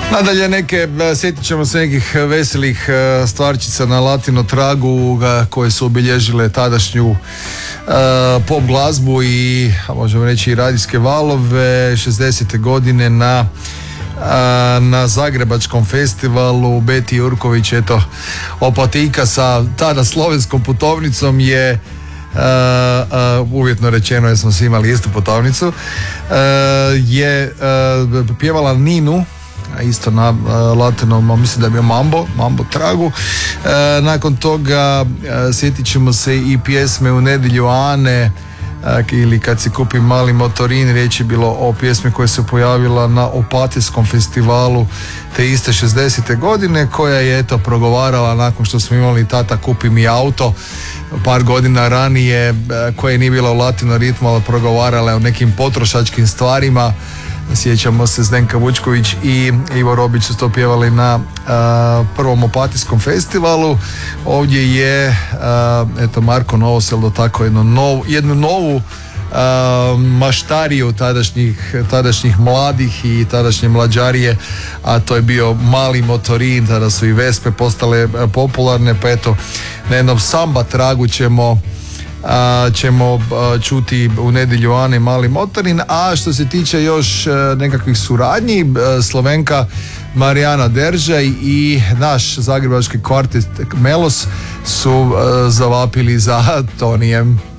Nadalje sjetit ćemo se nekih veselih stvarčica na latino tragu koje su obilježile tadašnju pop glazbu i možemo reći i radijske valove 60. godine na Zagrebačkom festivalu. Beti Jurković, eto, opatika sa tada slovenskom putovnicom je uvjetno rečeno, jer smo svi imali istu putovnicu, je pjevala Ninu, isto na latinom, mislim da je bio Mambo tragu. Nakon toga sjetit ćemo se i pjesme U nedjelju Ane ili Kad si kupim mali motorin. Riječ je bilo o pjesmi koja se pojavila na Opatijskom festivalu te iste 60. godine, koja je eto progovarala nakon što smo imali Tata kupi mi auto par godina ranije, koje nije bila u latino ritmu, ali progovarala o nekim potrošačkim stvarima. Sjećamo se, Zdenka Vučković i Ivo Robić su to pjevali na prvom Opatijskom festivalu. Ovdje je eto Marko Novosel dotakao jednu novu maštariju tadašnjih mladih i tadašnje mlađarije, a to je bio mali motorin. Tada su i Vespe postale popularne, pa eto na jednom samba tragu ćemo čuti U nedjelju Ane mali motorin. A što se tiče još nekakvih suradnji, Slovenka Marijana Deržaj i naš zagrebački kvartet Melos su zavapili za Tonijem.